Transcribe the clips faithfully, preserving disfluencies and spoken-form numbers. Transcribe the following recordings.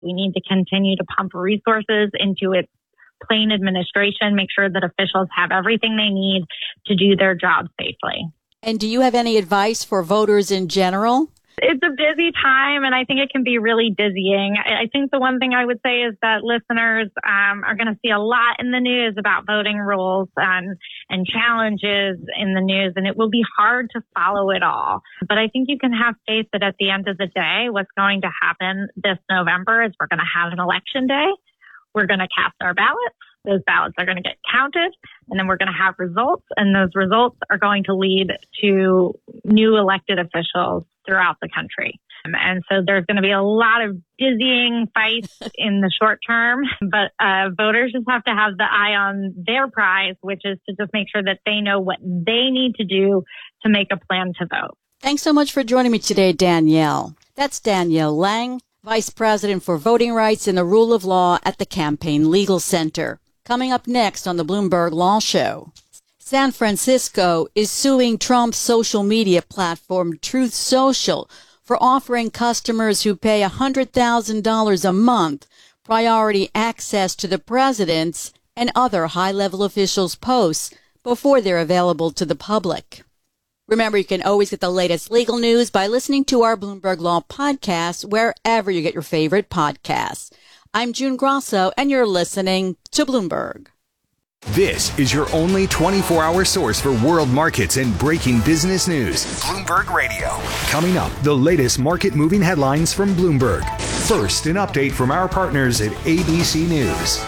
We need to continue to pump resources into its plain administration, make sure that officials have everything they need to do their job safely. And do you have any advice for voters in general? It's a busy time, and I think it can be really dizzying. I think the one thing I would say is that listeners um, are going to see a lot in the news about voting rules and, and challenges in the news, and it will be hard to follow it all. But I think you can have faith that at the end of the day, what's going to happen this November is we're going to have an election day. We're going to cast our ballots. Those ballots are going to get counted, and then we're going to have results, and those results are going to lead to new elected officials throughout the country. And so there's going to be a lot of dizzying fights in the short term, but uh, voters just have to have the eye on their prize, which is to just make sure that they know what they need to do to make a plan to vote. Thanks so much for joining me today, Danielle. That's Danielle Lang, Vice President for Voting Rights and the Rule of Law at the Campaign Legal Center. Coming up next on the Bloomberg Law Show, San Francisco is suing Trump's social media platform Truth Social for offering customers who pay one hundred thousand dollars a month priority access to the president's and other high-level officials' posts before they're available to the public. Remember, you can always get the latest legal news by listening to our Bloomberg Law podcast wherever you get your favorite podcasts. I'm June Grosso, and you're listening to Bloomberg. This is your only twenty-four hour source for world markets and breaking business news. Bloomberg Radio. Coming up, the latest market-moving headlines from Bloomberg. First, an update from our partners at A B C News.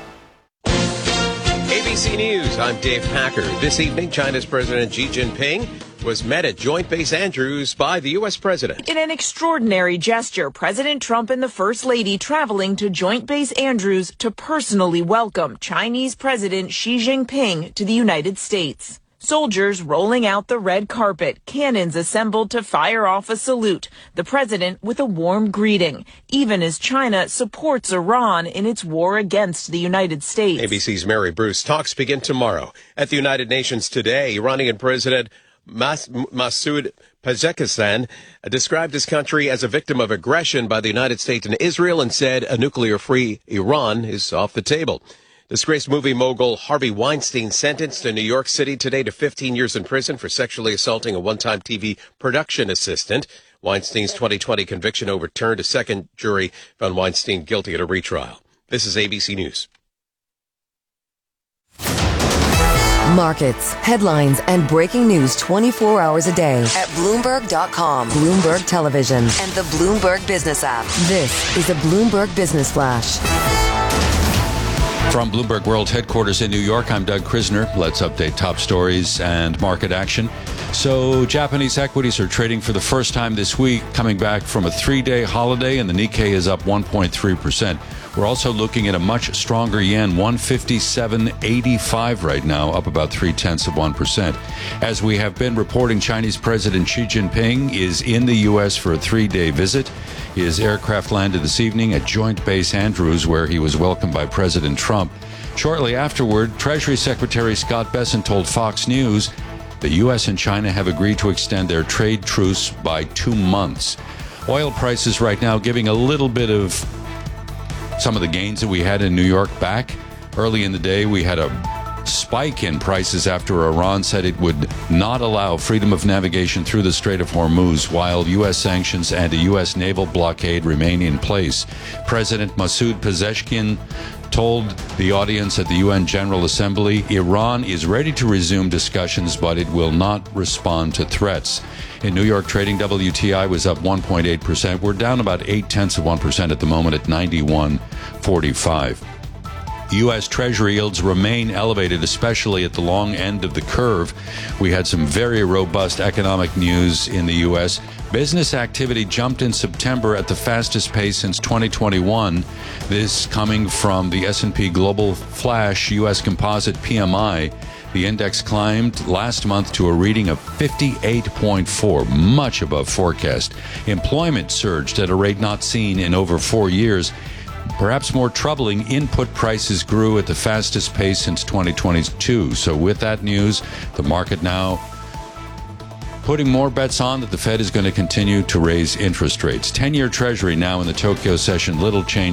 A B C News, I'm Dave Packer. This evening, China's President Xi Jinping was met at Joint Base Andrews by the U S president. In an extraordinary gesture, President Trump and the First Lady traveling to Joint Base Andrews to personally welcome Chinese President Xi Jinping to the United States. Soldiers rolling out the red carpet, cannons assembled to fire off a salute, the president with a warm greeting, even as China supports Iran in its war against the United States. A B C's Mary Bruce. Talks begin tomorrow at the United Nations today. Iranian President Mas- Masoud Pezeshkian described his country as a victim of aggression by the United States and Israel and said a nuclear-free Iran is off the table. Disgraced movie mogul Harvey Weinstein sentenced in New York City today to fifteen years in prison for sexually assaulting a one-time T V production assistant. Weinstein's twenty twenty conviction overturned. A second jury found Weinstein guilty at a retrial. This is A B C News. Markets, headlines, and breaking news twenty-four hours a day at Bloomberg dot com, Bloomberg Television, and the Bloomberg Business app. This is a Bloomberg Business Flash. From Bloomberg World Headquarters in New York, I'm Doug Krisner. Let's update top stories and market action. So Japanese equities are trading for the first time this week, coming back from a three-day holiday, and the Nikkei is up one point three percent. We're also looking at a much stronger yen, one fifty-seven eighty-five right now, up about three-tenths of one percent. As we have been reporting, Chinese President Xi Jinping is in the U S for a three-day visit. His aircraft landed this evening at Joint Base Andrews, where he was welcomed by President Trump. Shortly afterward, Treasury Secretary Scott Bessent told Fox News the U S and China have agreed to extend their trade truce by two months. Oil prices right now giving a little bit of some of the gains that we had in New York back. Early in the day, we had a spike in prices after Iran said it would not allow freedom of navigation through the Strait of Hormuz while U S sanctions and a U S naval blockade remain in place. President Masoud Pezeshkian told the audience at the U N General Assembly Iran is ready to resume discussions, but it will not respond to threats. In New York trading, W T I was up one point eight percent. We're down about eight-tenths of one percent at the moment at ninety-one forty-five. U S. Treasury yields remain elevated, especially at the long end of the curve. We had some very robust economic news in the U S. Business activity jumped in September at the fastest pace since twenty twenty-one. This coming from the S and P Global Flash U S Composite P M I. The index climbed last month to a reading of fifty-eight point four, much above forecast. Employment surged at a rate not seen in over four years. Perhaps more troubling, input prices grew at the fastest pace since twenty twenty-two. So with that news, the market now putting more bets on that the Fed is going to continue to raise interest rates. ten-year Treasury now in the Tokyo session, little change